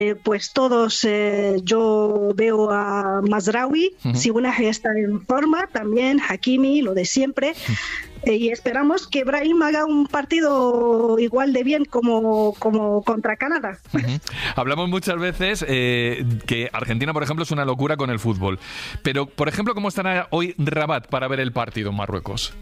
Pues todos, yo veo a Mazraoui, Sibunaje está en forma, también Hakimi, lo de siempre, y esperamos que Brahim haga un partido igual de bien como contra Canadá. Hablamos muchas veces que Argentina, por ejemplo, es una locura con el fútbol, pero, por ejemplo, ¿cómo estará hoy Rabat para ver el partido en Marruecos?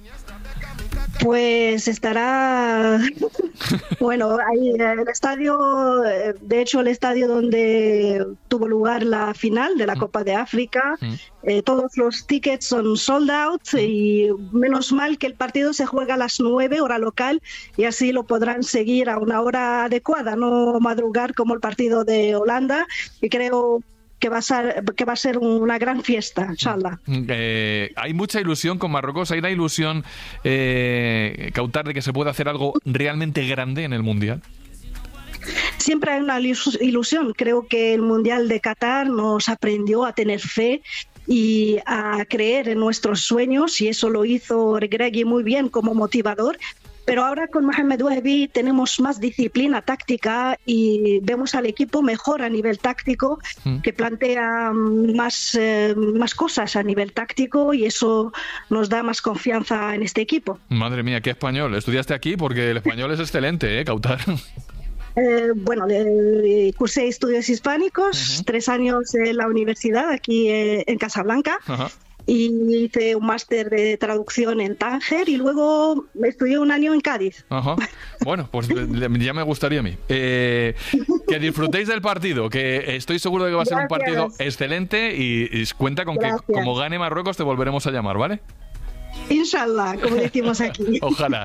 Pues estará, bueno, ahí el estadio, de hecho el estadio donde tuvo lugar la final de la Copa de África, todos los tickets son sold out y menos mal que el partido se juega a las 9 hora local y así lo podrán seguir a una hora adecuada, no madrugar como el partido de Holanda, y creo que va a ser una gran fiesta, inshallah. Hay mucha ilusión con Marruecos, hay la ilusión, Kautar, de que se pueda hacer algo realmente grande en el Mundial. Siempre hay una ilusión. Creo que el Mundial de Qatar nos aprendió a tener fe y a creer en nuestros sueños, y eso lo hizo Regragui muy bien como motivador. Pero ahora con Mohamed Wahbi tenemos más disciplina táctica y vemos al equipo mejor a nivel táctico, que plantea más cosas a nivel táctico, y eso nos da más confianza en este equipo. Madre mía, qué español. Estudiaste aquí porque el español es excelente, Kautar. Bueno, cursé estudios hispánicos, 3 años en la universidad aquí en Casablanca. Y hice un máster de traducción en Tánger y luego estudié 1 año en Cádiz. Bueno, pues ya me gustaría a mí. Que disfrutéis del partido, que estoy seguro de que va a ser un partido excelente, y cuenta con que como gane Marruecos te volveremos a llamar, ¿vale? Inshallah, como decimos aquí. Ojalá.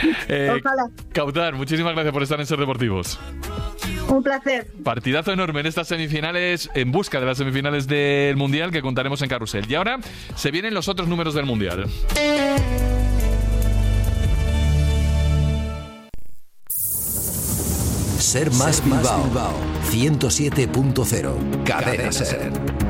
Kautar, muchísimas gracias por estar en Ser Deportivos. Un placer. Partidazo enorme en estas semifinales, en busca de las semifinales del Mundial, que contaremos en Carrusel. Y ahora se vienen los otros números del Mundial. Ser Más Bilbao 107.0 Cadena Ser.